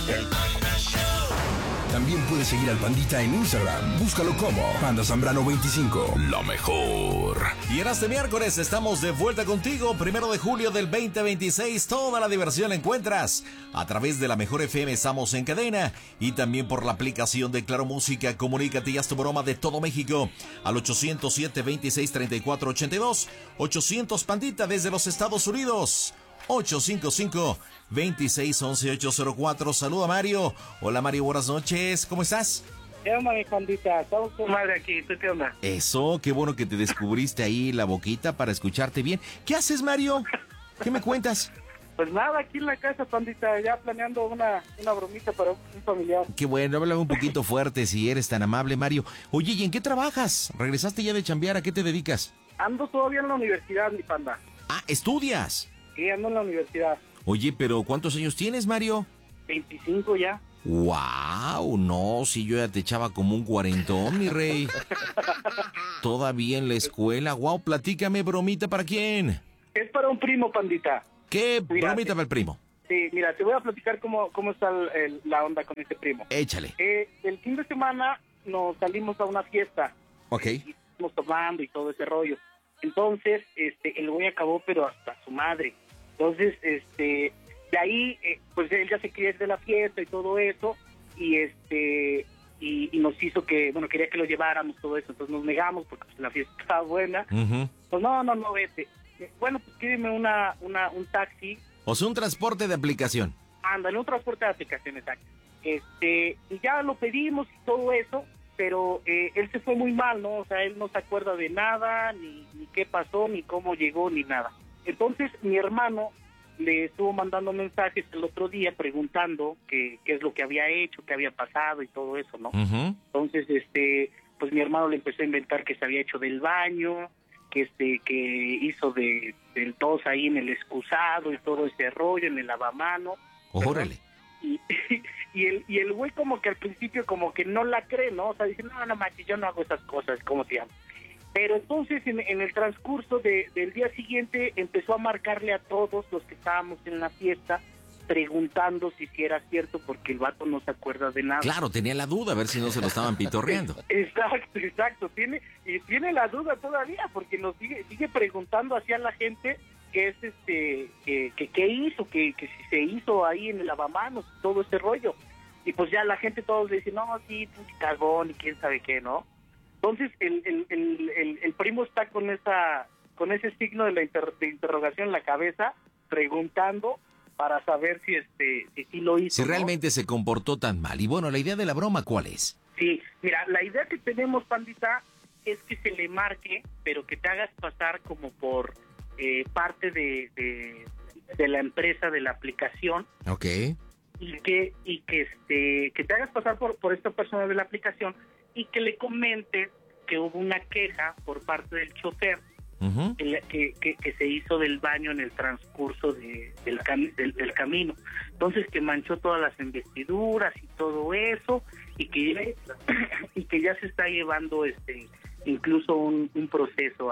El Panda Show. También puedes seguir al Pandita en Instagram. Búscalo como Panda Zambrano 25. La mejor. Y en este miércoles estamos de vuelta contigo. 1 de julio del 2026. Toda la diversión la encuentras a través de la Mejor FM. Estamos en cadena y también por la aplicación de Claro Música. Comunícate y haz tu broma de todo México al 807-26-34-82. 800 Pandita desde los Estados Unidos. 855-2611-804. Saluda Mario. Hola Mario, buenas noches. ¿Cómo estás? ¿Qué onda, mi Pandita? Estamos con madre aquí. ¿Tú qué onda? Eso, qué bueno que te descubriste ahí la boquita para escucharte bien. ¿Qué haces, Mario? ¿Qué me cuentas? Pues nada, aquí en la casa, Pandita, ya planeando una bromita para un familiar. Qué bueno, háblame un poquito fuerte si eres tan amable, Mario. Oye, ¿y en qué trabajas? ¿Regresaste ya de chambear? ¿A qué te dedicas? Ando todavía en la universidad, mi Panda. Ah, ¿estudias? Sí, ando en la universidad. Oye, pero ¿cuántos años tienes, Mario? 25 ya. ¡Wow! No, si yo ya te echaba como un cuarentón, mi rey. Todavía en la escuela. ¡Wow! Platícame, bromita, ¿para quién? Es para un primo, Pandita. ¿Qué Mira, bromita para el primo? Sí, mira, te voy a platicar cómo está la onda con este primo. Échale. El fin de semana nos salimos a una fiesta. Ok. Y estamos tomando y todo ese rollo. Entonces, el güey acabó, pero hasta su madre. Entonces, de ahí, pues él ya se quería ir de la fiesta y todo eso, y y nos hizo que, bueno, quería que lo lleváramos, todo eso. Entonces nos negamos porque pues, la fiesta estaba buena. Uh-huh. Pues no, vete. Bueno, pues pídeme un taxi. O sea, un transporte de aplicación. Ándale, un transporte de aplicación, exacto. Y ya lo pedimos y todo eso, pero él se fue muy mal, ¿no? O sea, él no se acuerda de nada, ni qué pasó, ni cómo llegó, ni nada. Entonces, mi hermano le estuvo mandando mensajes el otro día preguntando qué es lo que había hecho, qué había pasado y todo eso, ¿no? Uh-huh. Entonces, pues mi hermano le empezó a inventar que se había hecho del baño, que hizo del tos ahí en el excusado y todo ese rollo, en el lavamano. Órale. Y el güey como que al principio como que no la cree, ¿no? O sea, dice, no manches, yo no hago esas cosas, ¿cómo te llamas? Pero entonces en el transcurso del día siguiente empezó a marcarle a todos los que estábamos en la fiesta, preguntando si era cierto, porque el vato no se acuerda de nada. Claro, tenía la duda, a ver si no se lo estaban pitorreando. Exacto, tiene la duda todavía, porque nos sigue preguntando hacia la gente que es que qué hizo, que si se hizo ahí en el lavamanos, todo ese rollo. Y pues ya la gente todos le dice, no, sí, cagón y quién sabe qué, ¿no? Entonces el primo está con ese signo de interrogación en la cabeza, preguntando para saber si sí lo hizo. Si realmente se comportó tan mal. Y bueno, la idea de la broma, ¿cuál es? Sí, mira, la idea que tenemos, Pandita, es que se le marque, pero que te hagas pasar como por parte de la empresa, de la aplicación. Ok. Y que te hagas pasar por esta persona de la aplicación y que le comentes que hubo una queja por parte del chofer. Uh-huh. que se hizo del baño en el transcurso del camino. Entonces que manchó todas las investiduras y todo eso, y que ya se está llevando incluso un proceso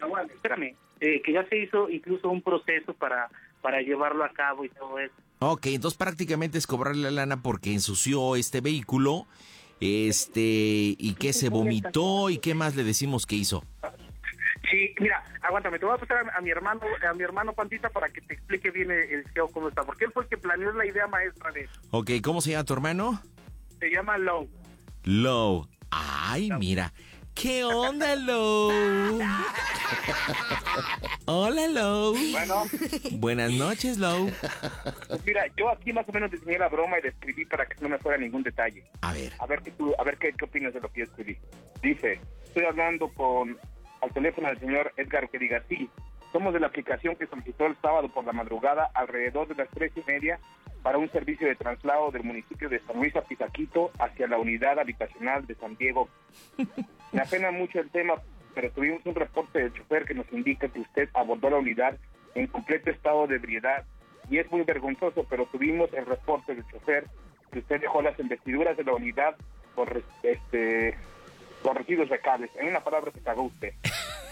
que ya se hizo incluso un proceso para llevarlo a cabo y todo eso. Ok, entonces prácticamente es cobrarle la lana porque ensució este vehículo, y que se vomitó, y qué más le decimos que hizo. Sí, mira, aguántame, te voy a pasar a mi hermano Pandita para que te explique bien el show cómo está, porque él fue el que planeó la idea maestra de eso. Ok, ¿cómo se llama tu hermano? Se llama Low. Low. Ay, mira. ¿Qué onda, Low? Hola, Low. Bueno. Buenas noches, Low. Pues mira, yo aquí más o menos diseñé la broma y la escribí para que no me fuera ningún detalle. A ver qué opinas de lo que yo escribí. Dice, estoy hablando al teléfono del señor Edgar, que diga sí. Somos de la aplicación que solicitó el sábado por la madrugada alrededor de las 3:30 para un servicio de traslado del municipio de San Luis Apizaquito hacia la unidad habitacional de San Diego. Me apena mucho el tema, pero tuvimos un reporte del chofer que nos indica que usted abordó la unidad en completo estado de ebriedad y es muy vergonzoso, pero tuvimos el reporte del chofer que usted dejó las investiduras de la unidad por residuos fecales. En una palabra, se cagó usted.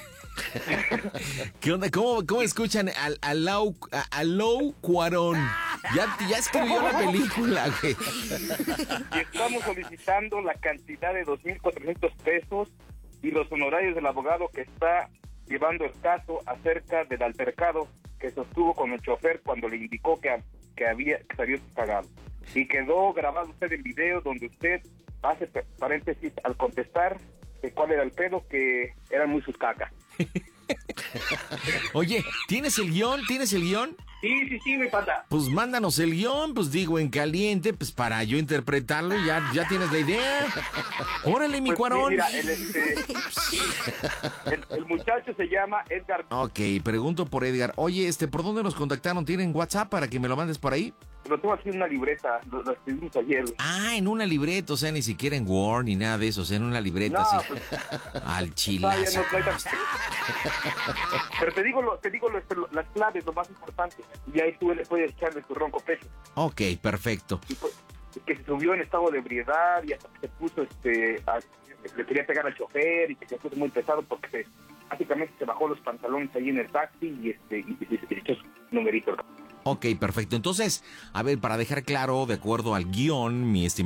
¿Qué onda? ¿Cómo escuchan al Low Cuarón? Ya escribió la película, güey. Y estamos solicitando la cantidad de 2,400 pesos y los honorarios del abogado que está llevando el caso acerca del altercado que sostuvo con el chofer cuando le indicó que se había pagado. Y quedó grabado usted en video donde usted hace paréntesis al contestar de cuál era el pedo, que eran muy sus cacas. Oye, ¿tienes el guión? Sí, mi pata. Pues mándanos el guión, pues digo, en caliente, pues para yo interpretarlo, ya tienes la idea. Órale, mi Pues, Cuarón. mira, el muchacho se llama Edgar. Ok, pregunto por Edgar. Oye, ¿por dónde nos contactaron? ¿Tienen WhatsApp para que me lo mandes por ahí? Lo tengo aquí en una libreta, lo escribimos ayer. Ah, en una libreta, o sea, ni siquiera en Word ni nada de eso, o sea, en una libreta, No, así. pues, Al chilazo. Pero te digo las claves, lo más importante. Y ahí tú le puedes echarle tu ronco pecho. Ok, perfecto. Y pues, que se subió en estado de ebriedad y hasta que se puso, le quería pegar al chofer y que se puso muy pesado porque básicamente se bajó los pantalones ahí en el taxi y se echó su numerito. Ok, perfecto. Entonces, a ver, para dejar claro, de acuerdo al guión, mi estimado